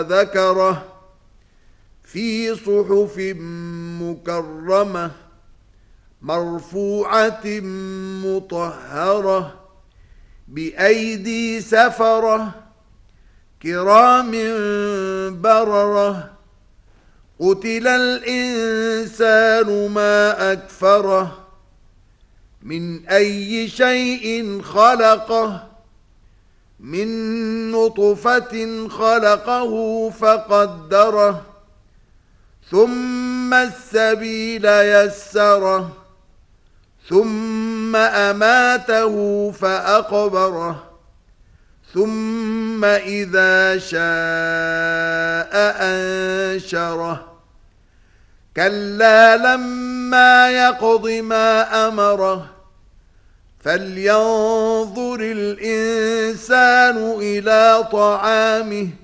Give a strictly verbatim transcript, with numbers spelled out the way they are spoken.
ذكره في صحف مكرمة مرفوعة مطهرة بأيدي سفرة كرام بررة قتل الإنسان ما أكفره من أي شيء خلقه من نطفة خلقه فقدره ثم السبيل يسره ثم أماته فأقبره ثم إذا شاء أنشره كلا لما يقض ما أمره فلينظر الإنسان إلى طعامه